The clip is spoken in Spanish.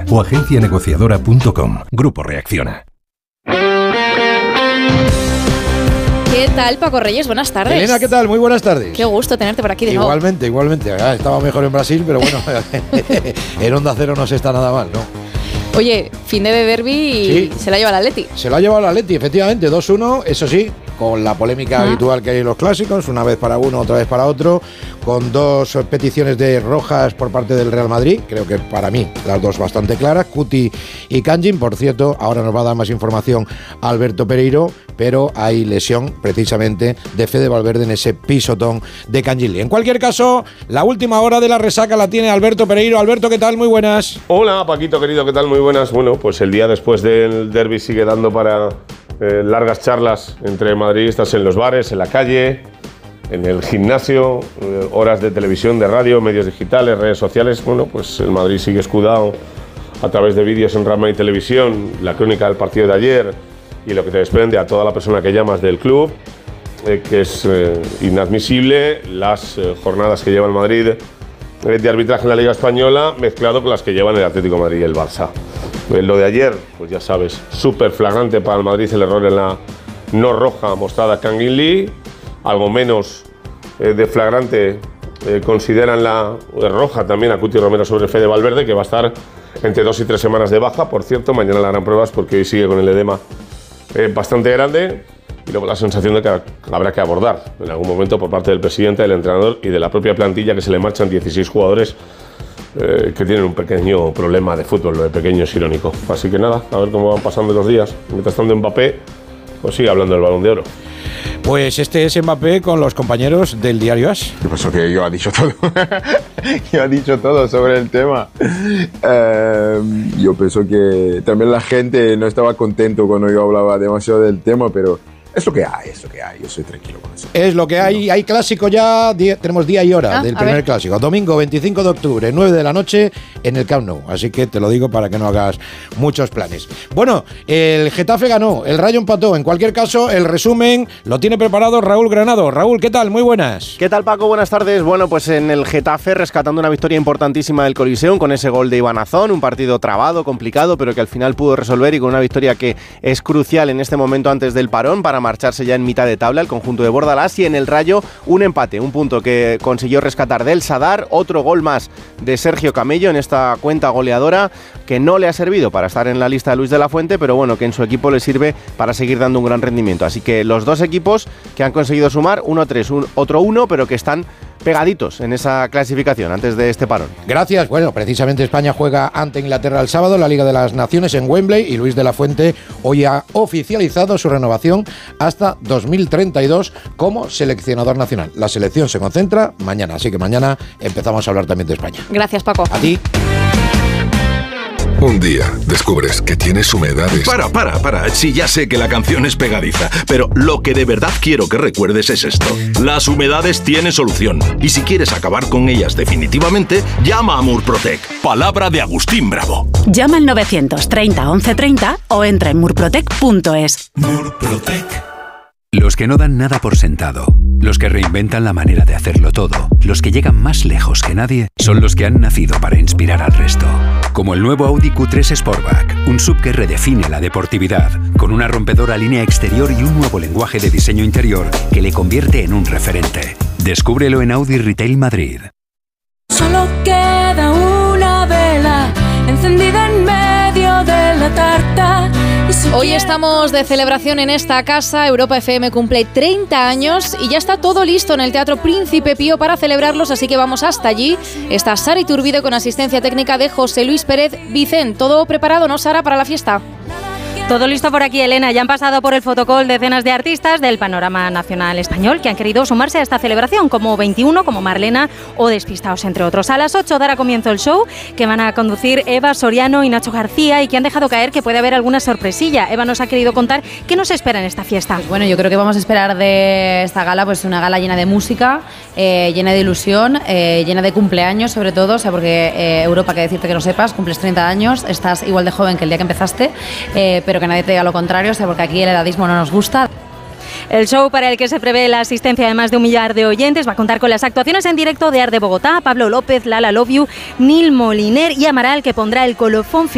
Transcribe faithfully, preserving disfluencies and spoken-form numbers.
o agencia negociadora punto com. Grupo Reacciona. ¿Qué tal, Paco Reyes? Buenas tardes. Elena, ¿qué tal? Muy buenas tardes. Qué gusto tenerte por aquí de nuevo. Igualmente, igualmente. Ah, estaba mejor en Brasil, pero bueno, en Onda Cero no se está nada mal, ¿no? Oye, fin de derbi y sí. Se la lleva el Atleti. Se lo ha llevado el Atleti, efectivamente, dos uno, eso sí, con la polémica ¿Ah? habitual que hay en los clásicos, una vez para uno, otra vez para otro, con dos peticiones de rojas por parte del Real Madrid, creo que para mí las dos bastante claras, Cuti y Kangin. Por cierto, ahora nos va a dar más información Alberto Pereiro, pero hay lesión precisamente de Fede Valverde en ese pisotón de Kangin Lee. En cualquier caso, la última hora de la resaca la tiene Alberto Pereiro. Alberto, ¿qué tal? Muy buenas. Hola, Paquito, querido, ¿qué tal? Muy buenas. Bueno, pues el día después del derbi sigue dando para eh, largas charlas entre madridistas en los bares, en la calle, en el gimnasio, eh, horas de televisión, de radio, medios digitales, redes sociales. Bueno, pues el Madrid sigue escudado a través de vídeos en Rama y Televisión, la crónica del partido de ayer y lo que te desprende a toda la persona que llamas del club, eh, que es eh, inadmisible las eh, jornadas que lleva el Madrid eh, de arbitraje en la Liga Española mezclado con las que llevan el Atlético de Madrid y el Barça. Eh, lo de ayer, pues ya sabes, súper flagrante para el Madrid el error en la no roja mostrada a Kangin Lee. Algo menos eh, de flagrante eh, consideran la eh, roja también a Cuti Romero sobre Fede Valverde, que va a estar entre dos y tres semanas de baja. Por cierto, mañana le harán pruebas porque hoy sigue con el edema eh, bastante grande. Y luego la sensación de que habrá que abordar en algún momento por parte del presidente, del entrenador y de la propia plantilla, que se le marchan dieciséis jugadores eh, que tienen un pequeño problema de fútbol. Lo de pequeño es irónico. Así que nada, a ver cómo van pasando los días. Mientras tanto Mbappé pues sigue hablando del Balón de Oro. Pues este es Mbappé con los compañeros del diario As. ¿Qué pasó? Que yo ha dicho todo. Yo ha dicho todo sobre el tema. Eh, yo pienso que también la gente no estaba contento cuando yo hablaba demasiado del tema, pero es lo que hay, es lo que hay. Yo soy tranquilo con eso. Es lo que hay. Hay clásico ya. Día, tenemos día y hora ah, del primer ver. clásico. Domingo veinticinco de octubre, nueve de la noche, en el Camp Nou. Así que te lo digo para que no hagas muchos planes. Bueno, el Getafe ganó, el Rayo empató. En cualquier caso, el resumen lo tiene preparado Raúl Granado. Raúl, ¿qué tal? Muy buenas. ¿Qué tal, Paco? Buenas tardes. Bueno, pues en el Getafe rescatando una victoria importantísima del Coliseum con ese gol de Iván Azón. Un partido trabado, complicado, pero que al final pudo resolver y con una victoria que es crucial en este momento antes del parón para marcharse ya en mitad de tabla el conjunto de Bordalás. Y en el Rayo un empate, un punto que consiguió rescatar del Sadar, otro gol más de Sergio Camello en esta cuenta goleadora que no le ha servido para estar en la lista de Luis de la Fuente, pero bueno, que en su equipo le sirve para seguir dando un gran rendimiento. Así que los dos equipos que han conseguido sumar, uno tres, un, otro uno, pero que están pegaditos en esa clasificación antes de este parón. Gracias. Bueno, precisamente España juega ante Inglaterra el sábado en la Liga de las Naciones en Wembley y Luis de la Fuente hoy ha oficializado su renovación hasta dos mil treinta y dos como seleccionador nacional. La selección se concentra mañana, así que mañana empezamos a hablar también de España. Gracias, Paco. A ti. Un día descubres que tienes humedades. Para, para, para. Sí, ya sé que la canción es pegadiza, pero lo que de verdad quiero que recuerdes es esto. Las humedades tienen solución. Y si quieres acabar con ellas definitivamente, llama a Murprotec. Palabra de Agustín Bravo. Llama al novecientos treinta once treinta o entra en murprotec punto es. Murprotec. Los que no dan nada por sentado, los que reinventan la manera de hacerlo todo, los que llegan más lejos que nadie, son los que han nacido para inspirar al resto. Como el nuevo Audi Q tres Sportback, un sub que redefine la deportividad, con una rompedora línea exterior y un nuevo lenguaje de diseño interior que le convierte en un referente. Descúbrelo en Audi Retail Madrid. Solo queda una vela encendida en medio de la tarta. Hoy estamos de celebración en esta casa. Europa F M cumple treinta años y ya está todo listo en el Teatro Príncipe Pío para celebrarlos, así que vamos hasta allí. Está Sara Iturbide con asistencia técnica de José Luis Pérez Vicent. ¿Todo preparado, no, Sara, para la fiesta? Todo listo por aquí, Elena. Ya han pasado por el fotocall decenas de artistas del panorama nacional español que han querido sumarse a esta celebración, como veintiuno, como Marlena o Despistaos, entre otros. A las ocho dará comienzo el show que van a conducir Eva Soriano y Nacho García y que han dejado caer que puede haber alguna sorpresilla. Eva nos ha querido contar qué nos espera en esta fiesta. Pues bueno, yo creo que vamos a esperar de esta gala pues una gala llena de música, eh, llena de ilusión, eh, llena de cumpleaños sobre todo, o sea, porque eh, Europa, que decirte que no sepas, cumples treinta años, estás igual de joven que el día que empezaste, eh, pero que nadie te diga lo contrario, o sea, porque aquí el edadismo no nos gusta. El show, para el que se prevé la asistencia de más de un millar de oyentes, va a contar con las actuaciones en directo de Ar de Bogotá, Pablo López, Lala Love You, Nil Moliner y Amaral, que pondrá el colofón final.